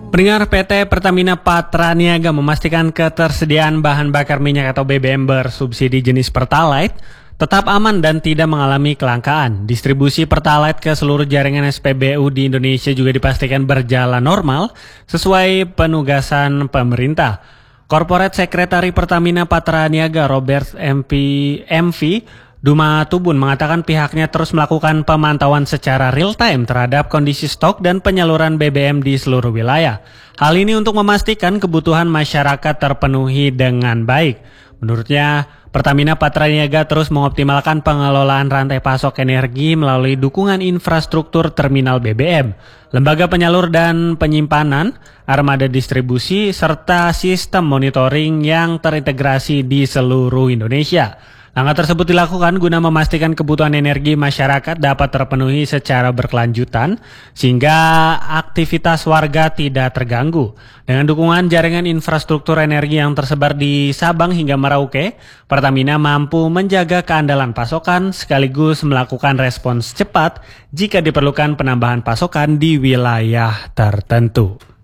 Pendengar, PT Pertamina Patraniaga memastikan ketersediaan bahan bakar minyak atau BBM bersubsidi jenis Pertalite tetap aman dan tidak mengalami kelangkaan. Distribusi Pertalite ke seluruh jaringan SPBU di Indonesia juga dipastikan berjalan normal sesuai penugasan pemerintah. Corporate Secretary Pertamina Patraniaga Robert MV Duma Tubun mengatakan pihaknya terus melakukan pemantauan secara real time terhadap kondisi stok dan penyaluran BBM di seluruh wilayah. Hal ini untuk memastikan kebutuhan masyarakat terpenuhi dengan baik. Menurutnya, Pertamina Patraniaga terus mengoptimalkan pengelolaan rantai pasok energi melalui dukungan infrastruktur terminal BBM, lembaga penyalur dan penyimpanan, armada distribusi, serta sistem monitoring yang terintegrasi di seluruh Indonesia. Langkah tersebut dilakukan guna memastikan kebutuhan energi masyarakat dapat terpenuhi secara berkelanjutan sehingga aktivitas warga tidak terganggu. Dengan dukungan jaringan infrastruktur energi yang tersebar di Sabang hingga Merauke, Pertamina mampu menjaga keandalan pasokan sekaligus melakukan respons cepat jika diperlukan penambahan pasokan di wilayah tertentu.